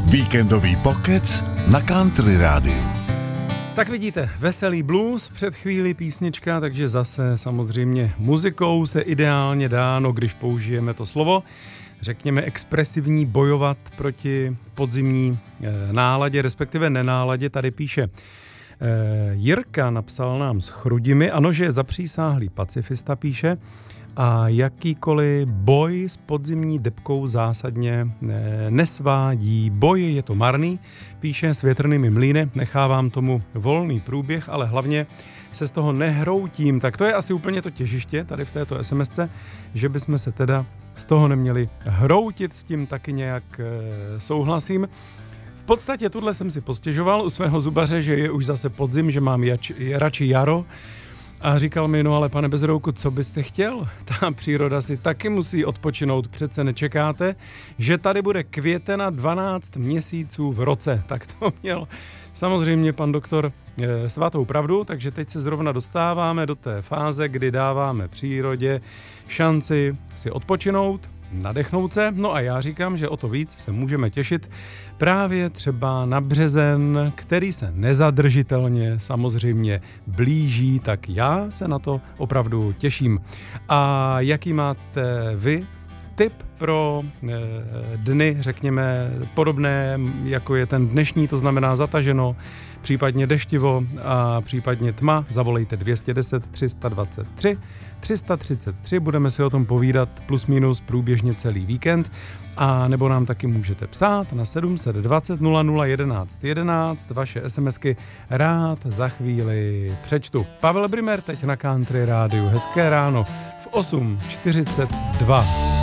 Víkendový pokec na Country Rádiu. Tak vidíte, veselý blues, před chvílí písnička, takže zase samozřejmě muzikou se ideálně dá, no když použijeme to slovo, řekněme expresivní, bojovat proti podzimní náladě, respektive nenáladě. Tady píše Jirka, napsal nám s Chrudimi, ano, že je zapřísáhlý pacifista, píše, a jakýkoliv boj s podzimní debkou zásadně nesvádí. Boj je to marný, píše s větrnými mlýny, nechávám tomu volný průběh, ale hlavně se z toho nehroutím. Tak to je asi úplně to těžiště tady v této SMSce, že bychom se teda z toho neměli hroutit, s tím taky nějak souhlasím. V podstatě tuhle jsem si postěžoval u svého zubaře, že je už zase podzim, že mám radši jaro. A říkal mi, no ale pane Bezrouku, co byste chtěl? Ta příroda si taky musí odpočinout, přece nečekáte, že tady bude květena 12 měsíců v roce. Tak to měl samozřejmě pan doktor svatou pravdu, takže teď se zrovna dostáváme do té fáze, kdy dáváme přírodě šanci si odpočinout, nadechnout se, no a já říkám, že o to víc se můžeme těšit právě třeba na březen, který se nezadržitelně samozřejmě blíží, tak já se na to opravdu těším. A jaký máte vy tip pro dny, řekněme, podobné, jako je ten dnešní, to znamená zataženo, případně deštivo a případně tma, zavolejte 210 323 333, budeme si o tom povídat plus minus průběžně celý víkend, a nebo nám taky můžete psát na 720 00 11 11, vaše SMSky rád za chvíli přečtu. Pavel Brimer teď na Country Rádiu, hezké ráno v 8:42.